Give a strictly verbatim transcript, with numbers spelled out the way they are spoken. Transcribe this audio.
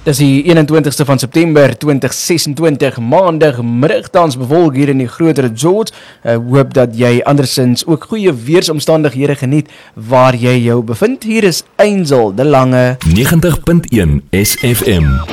Dis die eenentwintigste van September twintig sesentwintig, maandag middagtans bewolk hier in die groter George. Uh, hoop dat jy andersins ook goeie weersomstandighede geniet waar jy jou bevind. Hier is Angel de Lange negentig punt een S F M.